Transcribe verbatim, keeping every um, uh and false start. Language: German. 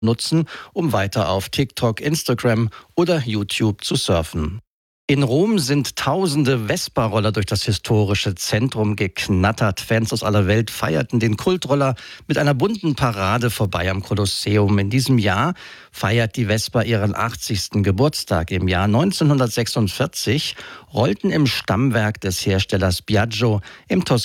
nutzen, um weiter auf TikTok, Instagram oder YouTube zu surfen. In Rom sind tausende Vespa-Roller durch das historische Zentrum geknattert. Fans aus aller Welt feierten den Kultroller mit einer bunten Parade vorbei am Kolosseum. In diesem Jahr feiert die Vespa ihren achtzigsten Geburtstag. Im Jahr neunzehnhundertsechsundvierzig rollten im Stammwerk des Herstellers Piaggio im